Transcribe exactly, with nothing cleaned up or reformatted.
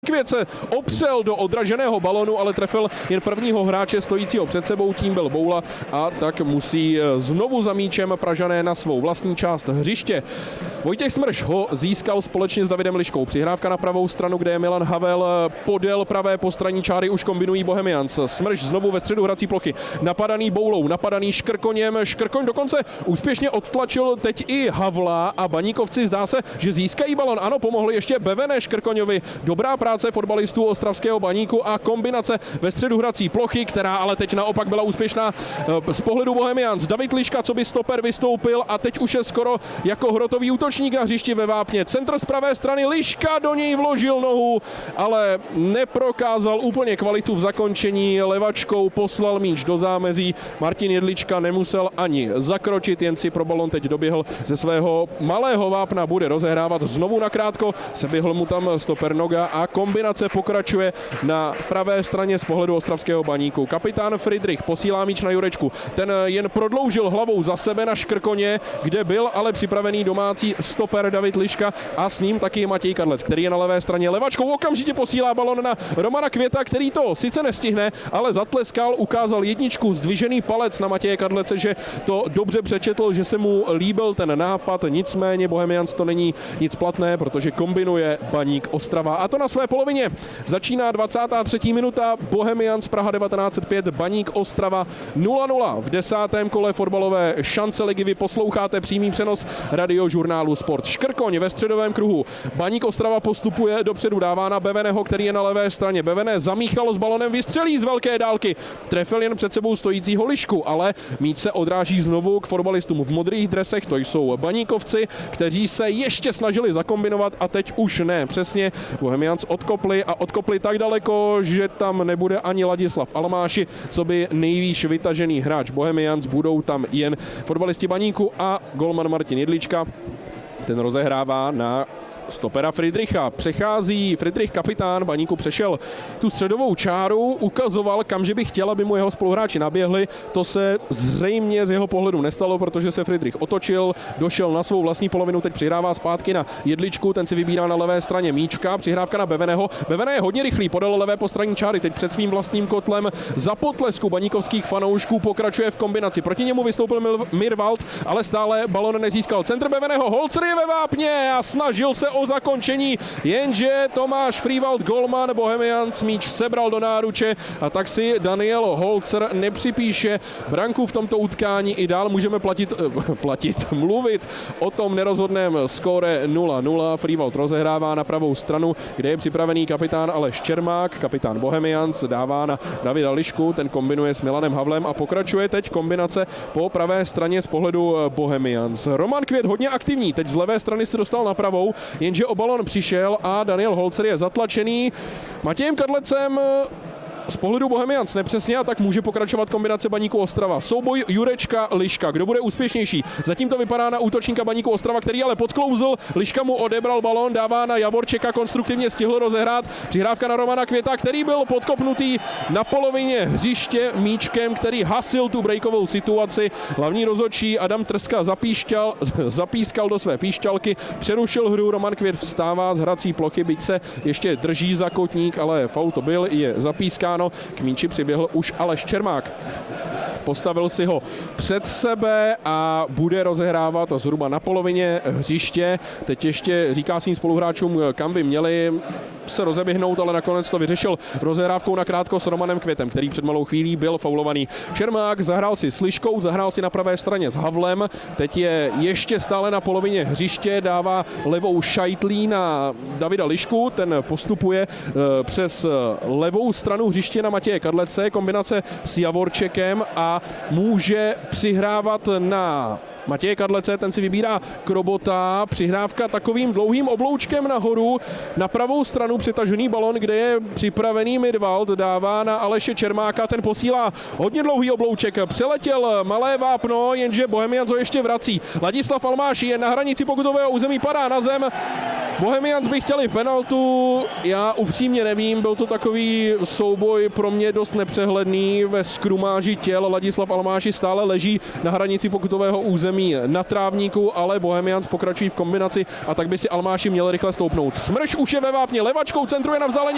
Květ se opřel do odraženého balonu, ale trefil jen prvního hráče stojícího před sebou, tím byl Boula, a tak musí znovu za míčem Pražané na svou vlastní část hřiště. Vojtěch Smrš ho získal společně s Davidem Liškou. Přihrávka na pravou stranu, kde je Milan Havel, podél pravé postranní čáry už kombinují Bohemians. Smrš znovu ve středu hrací plochy, napadaný Boulou, napadaný Škrkoněm. Škrkoň dokonce úspěšně odtlačil teď i Havla a Baníkovci zdá se, že získají balon. Ano, pomohli ještě Bevené Škrkoňovi. Dobrá práce fotbalistů ostravského Baníku a kombinace ve středu hrací plochy, která ale teď naopak byla úspěšná z pohledu Bohemians. David Liška, co by stoper, vystoupil a teď už je skoro jako hrotový útočník na hřišti ve vápně. Centr z pravé strany, Liška do něj vložil nohu, ale neprokázal úplně kvalitu v zakončení. Levačkou poslal míč do zámezí. Martin Jedlička nemusel ani zakročit, jen si pro balon teď doběhl ze svého malého vápna, bude rozehrávat znovu nakrátko. Seběhl mu tam stoper Noga a kombinace pokračuje na pravé straně z pohledu ostravského Baníku. Kapitán Friedrich posílá míč na Jurečku. Ten jen prodloužil hlavou za sebe na Škrkoně, kde byl ale připravený domácí stoper David Liška a s ním taky Matěj Kadlec, který je na levé straně. Levačkou okamžitě posílá balon na Romana Květa, který to sice nestihne, ale zatleskal, ukázal jedničku, zdvižený palec na Matěje Kadlece, že to dobře přečetl, že se mu líbil ten nápad, nicméně Bohemians to není nic platné, protože kombinuje Baník Ostrava. A to na své polovině. Začíná dvacátá třetí minuta, Bohemians Praha devatenáct set pět, Baník Ostrava nula nula. V desátém kole fotbalové šance ligy vy posloucháte přímý přenos radiožurnálu Sport. Škrkoň ve středovém kruhu. Baník Ostrava postupuje dopředu, dává na Beveného, který je na levé straně. Bevené zamíchal s balonem, vystřelí z velké dálky. Trefil jen před sebou stojícího Lišku, ale míč se odráží znovu k fotbalistům v modrých dresech. To jsou Baníkovci, kteří se ještě snažili zakombinovat a teď už ne. Přesně Bohemians odkopli a odkopli tak daleko, že tam nebude ani Ladislav Almáši, co by nejvýš vytažený hráč Bohemians. Budou tam jen fotbalisti Baníku a golman Martin Jedlička. Ten rozehrává na stopera Friedricha. Přechází Friedrich, kapitán Baníku, přešel tu středovou čáru, ukazoval, kam že by chtěl, aby mu jeho spoluhráči naběhli. To se zřejmě z jeho pohledu nestalo, protože se Friedrich otočil, došel na svou vlastní polovinu, teď přihrává zpátky na Jedličku, ten si vybírá na levé straně míčka, přihrávka na Beveného. Bevené je hodně rychlý, podal levé postranní čáry, teď před svým vlastním kotlem za potlesku baníkovských fanoušků pokračuje v kombinaci. Proti němu vystoupil Mirvald, ale stále balon nezískal. Centr Beveného, Holzer je ve vápně a snažil se o zakončení, jenže Tomáš Frývald, golman Bohemians, míč sebral do náruče a tak si Daniel Holzer nepřipíše branku v tomto utkání. I dál můžeme platit, eh, platit, mluvit o tom nerozhodném skóre nula nula. Frývald rozehrává na pravou stranu, kde je připravený kapitán Aleš Čermák, kapitán Bohemians, dává na Davida Lišku, ten kombinuje s Milanem Havlem a pokračuje teď kombinace po pravé straně z pohledu Bohemians. Roman Květ hodně aktivní, teď z levé strany se dostal na pravou, jenže o balon přišel a Daniel Holzer je zatlačený Matějem Kadlecem. Z pohledu Bohemians nepřesně, a tak může pokračovat kombinace Baníku Ostrava. Souboj Jurečka Liška. Kdo bude úspěšnější? Zatím to vypadá na útočníka Baníku Ostrava, který ale podklouzl. Liška mu odebral balón, dává na Javorčeka, konstruktivně stihl rozehrát. Přihrávka na Romana Květa, který byl podkopnutý na polovině hřiště míčkem, který hasil tu breakovou situaci. Hlavní rozhodčí Adam Trska zapíšťal, zapískal do své píšťalky, přerušil hru. Roman Květ vstává z hrací plochy, byť se ještě drží za kotník, ale faul to byl, je zapískáno. K míči přiběhl už Aleš Čermák. Postavil si ho před sebe a bude rozehrávat zhruba na polovině hřiště. Teď ještě říká svým spoluhráčům, kam by měli se rozeběhnout, ale nakonec to vyřešil rozehrávkou na krátko s Romanem Květem, který před malou chvílí byl faulovaný. Čermák zahrál si s Liškou, zahrál si na pravé straně s Havlem, teď je ještě stále na polovině hřiště, dává levou šajtlí na Davida Lišku, ten postupuje přes levou stranu hřiště na Matěje Kadlece, kombinace s Javorčekem a může přihrávat na Matěje Kadlece, ten si vybírá Krobota, přihrávka takovým dlouhým obloučkem nahoru, na pravou stranu přitažený balon, kde je připravený Mirvald, dává na Aleše Čermáka, ten posílá hodně dlouhý oblouček, přeletěl malé vápno, jenže Bohemians ho ještě vrací. Ladislav Almáši je na hranici pokutového území, padá na zem. Bohemians by chtěli penaltu, já upřímně nevím, byl to takový souboj pro mě dost nepřehledný ve skrumáži těl. Ladislav Almáši stále leží na hranici pokutového území na trávníku, ale Bohemians pokračují v kombinaci a tak by si Almáši měl rychle stoupnout. Smrš už je ve vápně, levačkou centruje na vzdálený